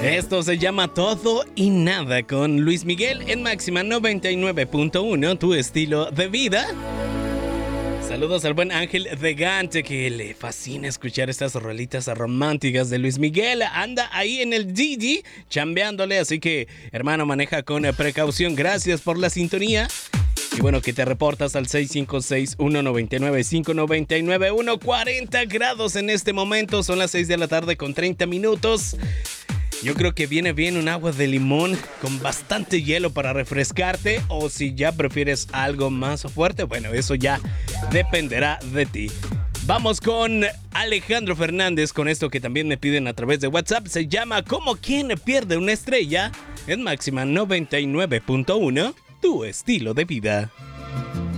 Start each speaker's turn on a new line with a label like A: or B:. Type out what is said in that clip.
A: Esto se llama Todo y Nada con Luis Miguel en Máxima 99.1, tu estilo de vida. Saludos al buen Ángel de Gante, que le fascina escuchar estas rolitas románticas de Luis Miguel. Anda ahí en el DJ chambeándole, así que hermano, maneja con precaución. Gracias por la sintonía. Y bueno, que te reportas al 656-199-599-1. 40 grados en este momento, son las 6 de la tarde con 30 minutos. Yo creo que viene bien un agua de limón con bastante hielo para refrescarte, o si ya prefieres algo más fuerte, bueno, eso ya dependerá de ti. Vamos con Alejandro Fernández con esto que también me piden a través de WhatsApp. Se llama Como quien pierde una estrella en Máxima 99.1, tu estilo de vida.